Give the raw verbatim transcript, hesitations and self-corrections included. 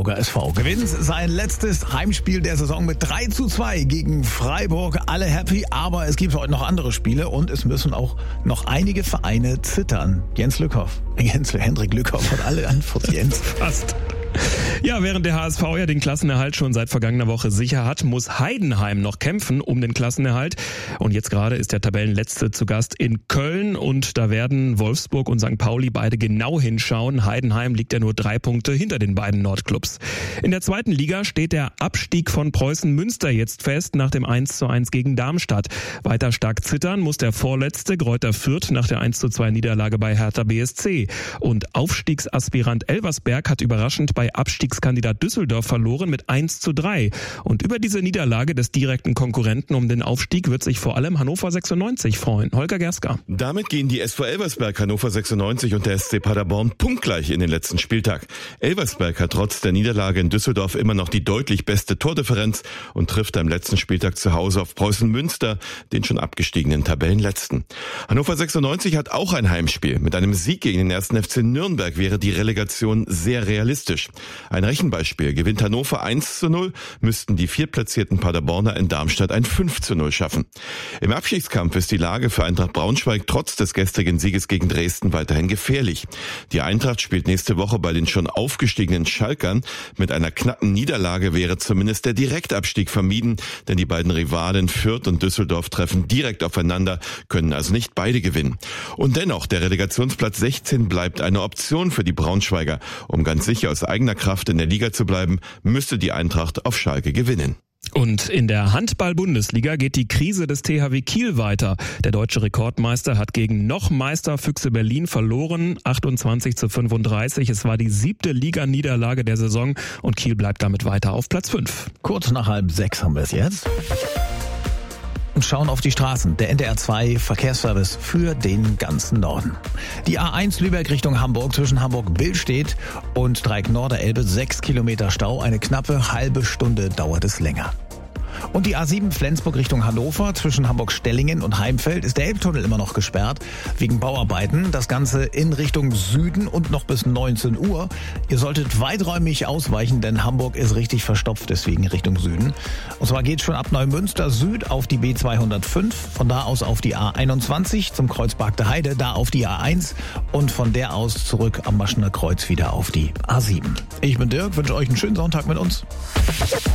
Hamburger S V gewinnt sein letztes Heimspiel der Saison mit drei zu zwei gegen Freiburg. Alle happy, aber es gibt heute noch andere Spiele und es müssen auch noch einige Vereine zittern. Jens Lückhoff, Jens, Hendrik Lückhoff hat alle Antwort, Jens. Fast. Ja, während der H S V ja den Klassenerhalt schon seit vergangener Woche sicher hat, muss Heidenheim noch kämpfen um den Klassenerhalt. Und jetzt gerade ist der Tabellenletzte zu Gast in Köln und da werden Wolfsburg und Sankt Pauli beide genau hinschauen. Heidenheim liegt ja nur drei Punkte hinter den beiden Nordclubs. In der zweiten Liga steht der Abstieg von Preußen Münster jetzt fest nach dem eins zu eins gegen Darmstadt. Weiter stark zittern muss der Vorletzte Greuther Fürth nach der eins zu zwei Niederlage bei Hertha B S C. Und Aufstiegsaspirant Elversberg hat überraschend bei Abstiegskandidat Düsseldorf verloren mit eins zu drei. Und über diese Niederlage des direkten Konkurrenten um den Aufstieg wird sich vor allem Hannover sechsundneunzig freuen. Holger Gerska. Damit gehen die S V Elversberg, Hannover sechsundneunzig und der S C Paderborn punktgleich in den letzten Spieltag. Elversberg hat trotz der Niederlage in Düsseldorf immer noch die deutlich beste Tordifferenz und trifft am letzten Spieltag zu Hause auf Preußen Münster, den schon abgestiegenen Tabellenletzten. Hannover sechsundneunzig hat auch ein Heimspiel. Mit einem Sieg gegen den ersten F C Nürnberg wäre die Relegation sehr realistisch. Ein Rechenbeispiel: Gewinnt Hannover eins zu null, müssten die viertplatzierten Paderborner in Darmstadt ein fünf zu null schaffen. Im Abstiegskampf ist die Lage für Eintracht Braunschweig trotz des gestrigen Sieges gegen Dresden weiterhin gefährlich. Die Eintracht spielt nächste Woche bei den schon aufgestiegenen Schalkern. Mit einer knappen Niederlage wäre zumindest der Direktabstieg vermieden, denn die beiden Rivalen Fürth und Düsseldorf treffen direkt aufeinander, können also nicht beide gewinnen. Und dennoch, der Relegationsplatz sechzehn bleibt eine Option für die Braunschweiger. Um ganz sicher aus eigener Kraft in der Liga zu bleiben, müsste die Eintracht auf Schalke gewinnen. Und in der Handball-Bundesliga geht die Krise des T H W Kiel weiter. Der deutsche Rekordmeister hat gegen noch Meister Füchse Berlin verloren, achtundzwanzig zu fünfunddreißig. Es war die siebte Liganiederlage der Saison und Kiel bleibt damit weiter auf Platz fünf. Kurz nach halb sechs haben wir es jetzt. Und schauen auf die Straßen. Der N D R zwei Verkehrsservice für den ganzen Norden. Die A eins Lübeck Richtung Hamburg zwischen Hamburg-Billstedt und Dreieck-Norderelbe sechs Kilometer Stau. Eine knappe halbe Stunde dauert es länger. Und die A sieben Flensburg Richtung Hannover zwischen Hamburg-Stellingen und Heimfeld ist der Elbtunnel immer noch gesperrt wegen Bauarbeiten. Das Ganze in Richtung Süden und noch bis neunzehn Uhr. Ihr solltet weiträumig ausweichen, denn Hamburg ist richtig verstopft, deswegen Richtung Süden. Und zwar geht es schon ab Neumünster Süd auf die B zweihundertfünf, von da aus auf die A einundzwanzig zum Kreuz Bargte Heide, da auf die A eins und von der aus zurück am Maschener Kreuz wieder auf die A sieben. Ich bin Dirk, wünsche euch einen schönen Sonntag mit uns.